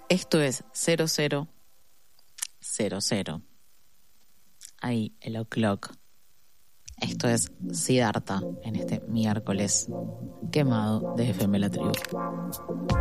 Esto es 0000. Ahí, el o'clock. Esto es Siddhartha en este miércoles quemado de FM La Tribu.